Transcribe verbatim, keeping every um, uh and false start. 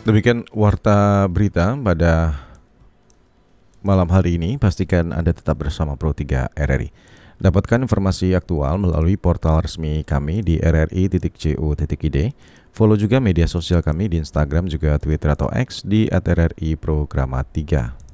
Demikian warta berita pada malam hari ini. Pastikan Anda tetap bersama Pro tiga R R I. Dapatkan informasi aktual melalui portal resmi kami di r r i titik co titik i d. Follow juga media sosial kami di Instagram juga Twitter atau X di at r r i programa tiga.